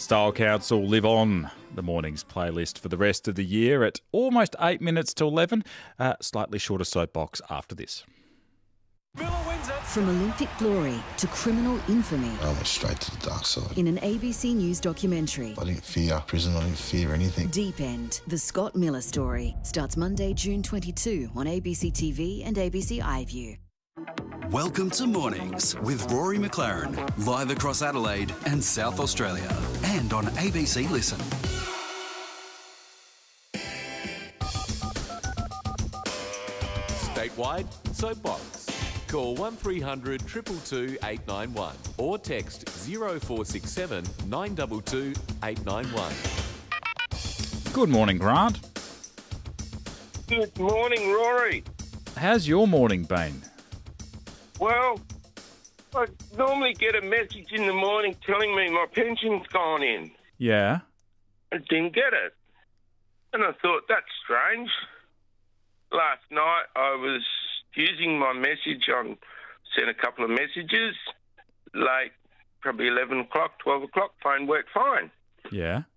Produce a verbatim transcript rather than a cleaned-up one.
Style Council Live On, the morning's playlist for the rest of the year at almost eight minutes to eleven. Uh, slightly shorter soapbox after this. From Olympic glory to criminal infamy. I went straight to the dark side. In an A B C News documentary. I didn't fear prison, I didn't fear anything. Deep End, the Scott Miller story, starts Monday, June twenty-second on A B C T V and A B C iView. Welcome to Mornings with Rory McLaren, live across Adelaide and South Australia, and on A B C Listen. Statewide Soapbox. Call one three hundred two two two eight nine one or text zero four six seven nine two two eight nine one. Good morning, Grant. Good morning, Rory. How's your morning been? Well, I normally get a message in the morning telling me my pension's gone in. Yeah? I didn't get it. And I thought, that's strange. Last night I was using my message on, sent a couple of messages, late, probably eleven o'clock, twelve o'clock, phone worked fine. Yeah?